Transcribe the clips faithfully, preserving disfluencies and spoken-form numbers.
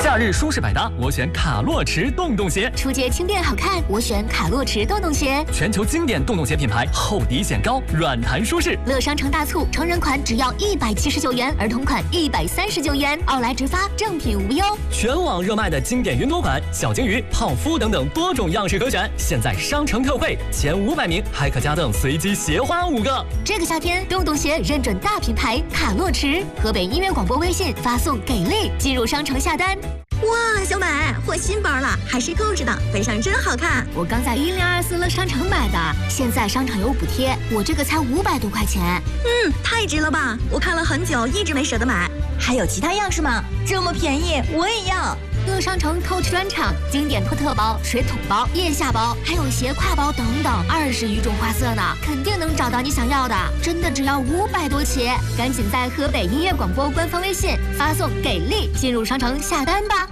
夏日舒适百搭，我选卡洛驰洞洞鞋； 出街轻便好看，我选卡洛驰洞洞鞋。 全球经典洞洞鞋品牌，厚底显高，软弹舒适。 乐商城大促，成人款只要一百七十九元，儿童款一百三十九元，奥莱直发，正品无忧。 全网热卖的经典云朵款、小金鱼、泡芙等等多种样式可选，现在商城特惠，前五百名还可加赠随机鞋花五个。 这个夏天，洞洞鞋认准大品牌卡洛驰，河北音乐广播微信发送给力，进入商城下单。 哇，小美换新包了，还是购置的，背上真好看。 我刚在一零二四乐商城买的，现在商场有补贴，我这个才五百多块钱。 嗯，太值了吧！我看了很久，一直没舍得买。还有其他样式吗？这么便宜，我也要。 乐商城 Coach 专场，经典托特包、水桶包、腋下包，还有斜挎包等等，二十余种花色呢，肯定能找到你想要的。真的只要五百多起，赶紧在河北音乐广播官方微信发送“给力”，进入商城下单吧。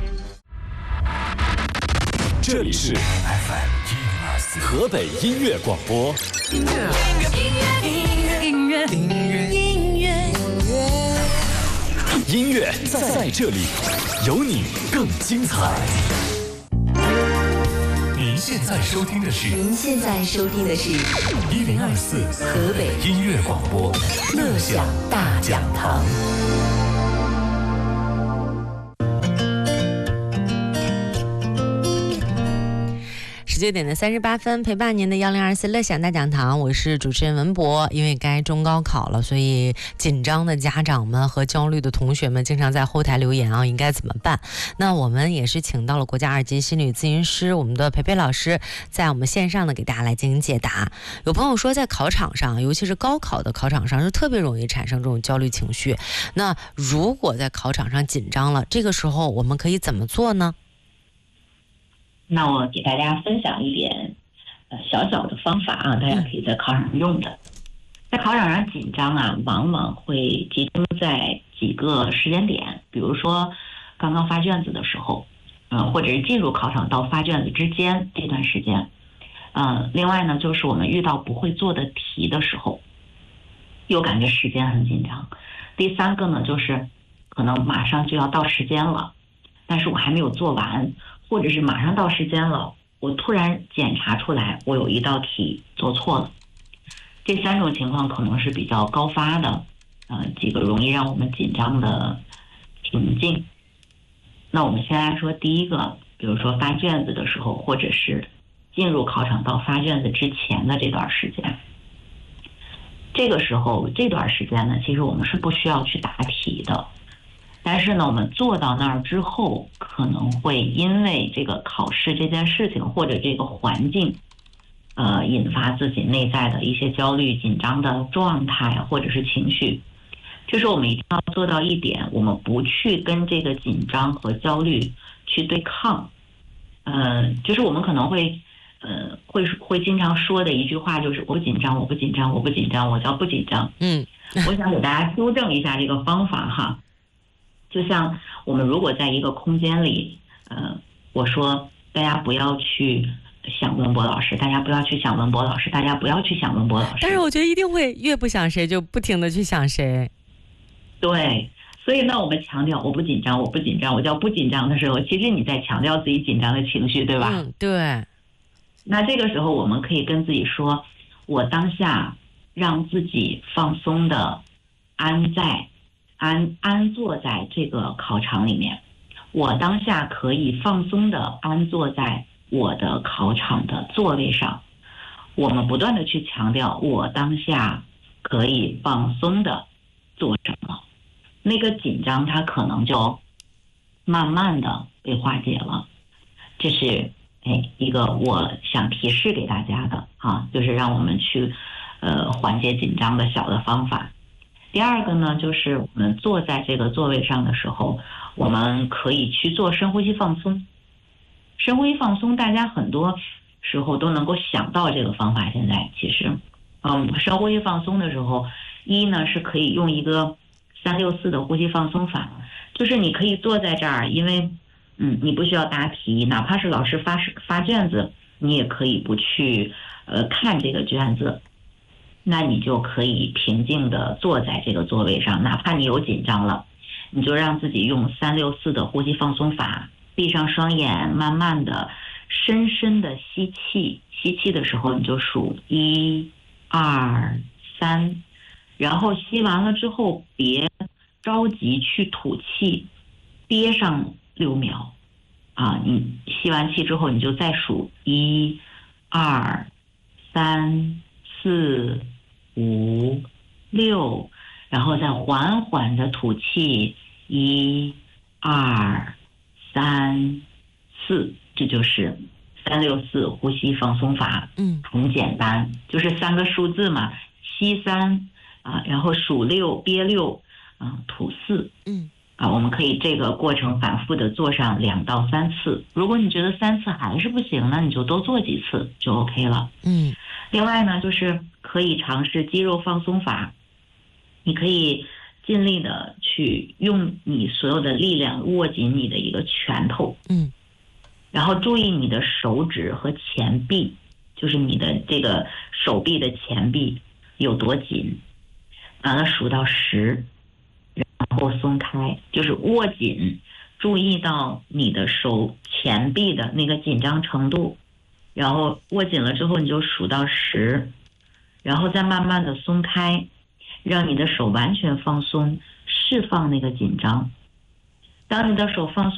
这里是 F M 一零二四河北音乐广播。音乐，音乐，音乐，音乐，音乐，音乐在这里，有你更精彩。您现在收听的是， 您现在收听的是一零二四河北音乐广播乐享大讲堂。 十九点的三十八分，陪伴您的幺零二四乐享大讲堂，我是主持人文博。因为该中高考了，所以紧张的家长们和焦虑的同学们经常在后台留言啊，应该怎么办？那我们也是请到了国家二级心理咨询师，我们的培培老师，在我们线上呢给大家来进行解答。有朋友说，在考场上，尤其是高考的考场上，是特别容易产生这种焦虑情绪。那如果在考场上紧张了，这个时候我们可以怎么做呢？ 那我给大家分享一点呃小小的方法啊，大家可以在考场上用的。在考场上紧张啊，往往会集中在几个时间点，比如说刚刚发卷子的时候，嗯、呃，或者是进入考场到发卷子之间这段时间，嗯、呃，另外呢，就是我们遇到不会做的题的时候，又感觉时间很紧张。第三个呢，就是可能马上就要到时间了，但是我还没有做完。或者是马上到时间了，我突然检查出来我有一道题做错了。这三种情况可能是比较高发的，呃，几个容易让我们紧张的情境。那我们先来说第一个，比如说发卷子的时候，或者是进入考场到发卷子之前的这段时间。这个时候这段时间呢，其实我们是不需要去答题的。但是呢，我们做到那儿之后，可能会因为这个考试这件事情或者这个环境，呃，引发自己内在的一些焦虑、紧张的状态或者是情绪。这时候我们一定要做到一点，我们不去跟这个紧张和焦虑去对抗。呃，就是我们可能会，呃，会会经常说的一句话就是“我不紧张，我不紧张，我不紧张，我叫不紧张”。嗯，我想给大家纠正一下这个方法哈。就像我们如果在一个空间里，呃，我说大家不要去想文博老师，大家不要去想文博老师，大家不要去想文博老师。 但是我觉得一定会越不想谁就不停的去想谁。 对，所以呢，我们强调我不紧张，我不紧张，我叫不紧张的时候，其实你在强调自己紧张的情绪，对吧？ 嗯，对。 那这个时候我们可以跟自己说，我当下让自己放松的安在。安安坐在这个考场里面，我当下可以放松的安坐在我的考场的座位上。我们不断的去强调，我当下可以放松的做什么，那个紧张它可能就慢慢的被化解了。这是哎一个我想提示给大家的啊，就是让我们去呃缓解紧张的小的方法。第二个呢，就是我们坐在这个座位上的时候，我们可以去做深呼吸放松。深呼吸放松，大家很多时候都能够想到这个方法。现在其实，嗯，深呼吸放松的时候，一呢是可以用一个三六四的呼吸放松法，就是你可以坐在这儿，因为嗯，你不需要答题，哪怕是老师发发卷子，你也可以不去呃看这个卷子。那你就可以平静地坐在这个座位上，哪怕你有紧张了， 你就让自己用三六四的呼吸放松法，闭上双眼，慢慢的深深的吸气，吸气的时候你就数一二三，然后吸完了之后别着急去吐气，憋上六秒啊，你吸完气之后你就再数一二三四五六，然后再缓缓的吐气，一二三四，这就是三六四呼吸放松法。 嗯， 很简单，就是三个数字嘛，吸三啊，然后数六，憋六啊，吐四。 嗯啊，我们可以这个过程反复的做上两到三次。如果你觉得三次还是不行，那你就多做几次就 OK 了。 嗯， 另外呢，就是可以尝试肌肉放松法，你可以尽力的去用你所有的力量握紧你的一个拳头， 嗯， 然后注意你的手指和前臂，就是你的这个手臂的前臂有多紧，完了数到十。然后松开，就是握紧，注意到你的手前臂的那个紧张程度，然后握紧了之后你就数到十，然后再慢慢的松开，让你的手完全放松，释放那个紧张。当你的手放松